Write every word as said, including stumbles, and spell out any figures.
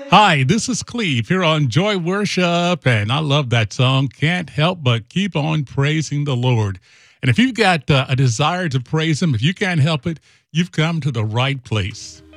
Hi, this is Cleve here on Joy Worship, and I love that song. Can't help but keep on praising the Lord. And if you've got uh, a desire to praise Him, if you can't help it, you've come to the right place.